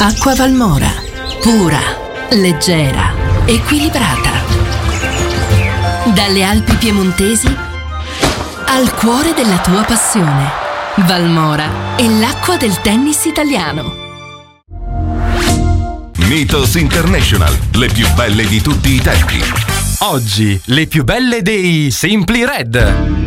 Acqua Valmora, pura, leggera, equilibrata. Dalle Alpi piemontesi al cuore della tua passione. Valmora è l'acqua del tennis italiano. Mythos International, le più belle di tutti i tempi. Oggi, le più belle dei Simply Red.